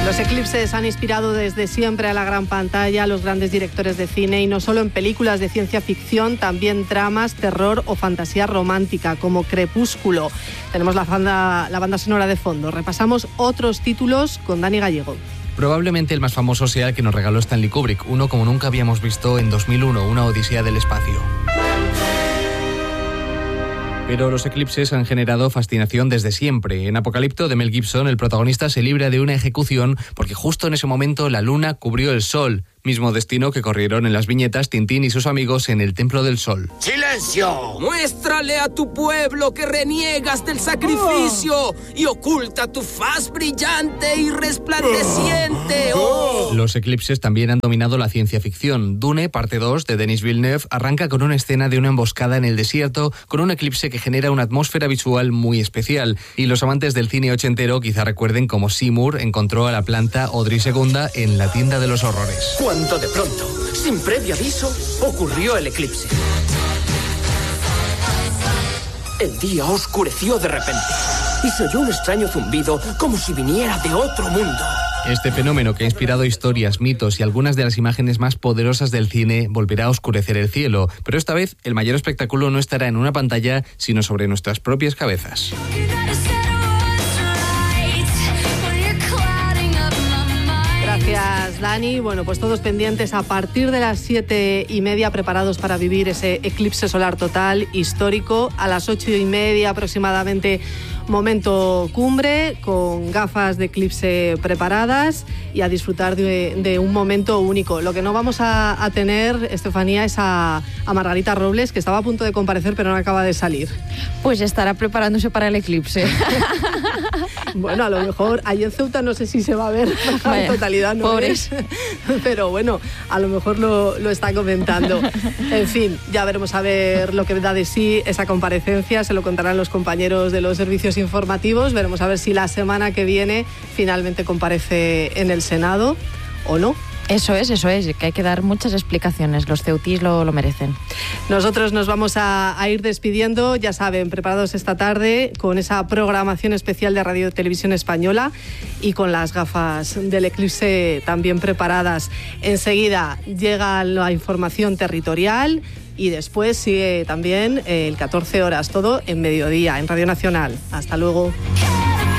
Los eclipses han inspirado desde siempre a la gran pantalla a los grandes directores de cine, y no solo en películas de ciencia ficción, también dramas, terror o fantasía romántica, como Crepúsculo. Tenemos la banda sonora de fondo. Repasamos otros títulos con Dani Gallego. Probablemente el más famoso sea el que nos regaló Stanley Kubrick, uno como nunca habíamos visto en 2001, una odisea del espacio. Pero los eclipses han generado fascinación desde siempre. En Apocalipto, de Mel Gibson, el protagonista se libra de una ejecución porque justo en ese momento la luna cubrió el sol. Mismo destino que corrieron en las viñetas Tintín y sus amigos en el Templo del Sol. ¡Silencio! Muéstrale a tu pueblo que reniegas del sacrificio y oculta tu faz brillante y resplandeciente. Los eclipses también han dominado la ciencia ficción. Dune, parte 2, de Denis Villeneuve, arranca con una escena de una emboscada en el desierto, con un eclipse que genera una atmósfera visual muy especial. Y los amantes del cine ochentero quizá recuerden cómo Seymour encontró a la planta Audrey II en la tienda de los horrores. Cuando de pronto, sin previo aviso, ocurrió el eclipse. El día oscureció de repente y se oyó un extraño zumbido como si viniera de otro mundo. Este fenómeno, que ha inspirado historias, mitos y algunas de las imágenes más poderosas del cine, volverá a oscurecer el cielo. Pero esta vez el mayor espectáculo no estará en una pantalla, sino sobre nuestras propias cabezas. Gracias, Dani. Bueno, pues todos pendientes a partir de las 7:30, preparados para vivir ese eclipse solar total histórico. A las 8:30 aproximadamente, momento cumbre, con gafas de eclipse preparadas y a disfrutar de un momento único. Lo que no vamos a tener, Estefanía, es a Margarita Robles, que estaba a punto de comparecer pero no acaba de salir. Pues estará preparándose para el eclipse. Bueno, a lo mejor allí en Ceuta no sé si se va a ver en totalidad, ¿no? Pobres. Pero bueno, a lo mejor lo está comentando. En fin, ya veremos a ver lo que da de sí esa comparecencia. Se lo contarán los compañeros de los servicios informativos. Veremos a ver si la semana que viene finalmente comparece en el Senado o no. Eso es, que hay que dar muchas explicaciones. Los ceutís lo merecen. Nosotros nos vamos a ir despidiendo, ya saben, preparados esta tarde con esa programación especial de Radio Televisión Española y con las gafas del eclipse también preparadas. Enseguida llega la información territorial y después sigue también el 14 horas, todo en mediodía, en Radio Nacional. Hasta luego.